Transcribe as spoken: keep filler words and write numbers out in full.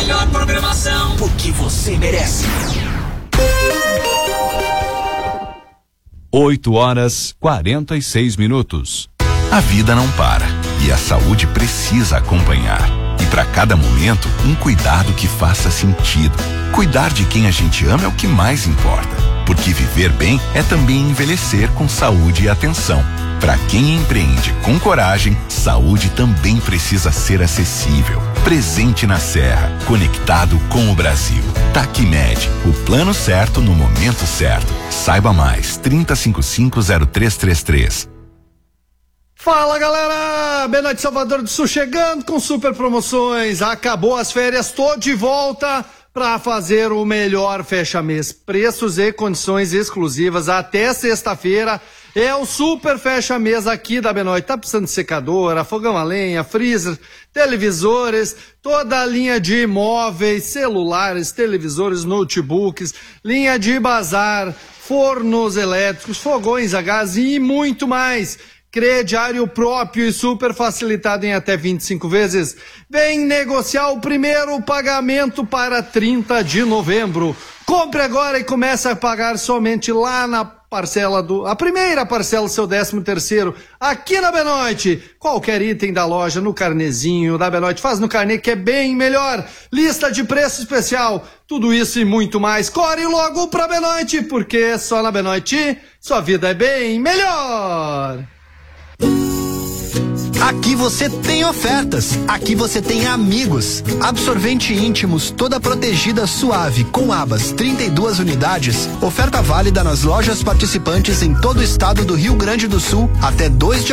melhor programação, porque você merece. oito horas quarenta e seis minutos. A vida não para e a saúde precisa acompanhar. E para cada momento, um cuidado que faça sentido. Cuidar de quem a gente ama é o que mais importa. Porque viver bem é também envelhecer com saúde e atenção. Para quem empreende com coragem, saúde também precisa ser acessível. Presente na Serra, conectado com o Brasil. Tacmed, o plano certo no momento certo. Saiba mais, trinta e cinquenta e cinco zero três trinta e três. Fala galera, Benoite Salvador do Sul chegando com super promoções. Acabou as férias, tô de volta para fazer o melhor fecha-mês. Preços e condições exclusivas até sexta-feira. É o super fecha-mês aqui da Benoite. Tá precisando de secadora, fogão a lenha, freezer, televisores, toda a linha de imóveis, celulares, televisores, notebooks, linha de bazar, fornos elétricos, fogões a gás e muito mais. Crediário próprio e super facilitado em até vinte e cinco vezes. Vem negociar o primeiro pagamento para trinta de novembro. Compre agora e comece a pagar somente lá na parcela do... A primeira parcela do seu décimo terceiro, aqui na Benoite. Qualquer item da loja, no carnezinho da Benoite. Faz no carnê que é bem melhor. Lista de preço especial. Tudo isso e muito mais. Corre logo pra Benoite, porque só na Benoite sua vida é bem melhor. Aqui você tem ofertas, aqui você tem amigos. Absorvente íntimos, toda protegida suave, com abas, trinta e duas unidades. Oferta válida nas lojas participantes em todo o estado do Rio Grande do Sul até dois de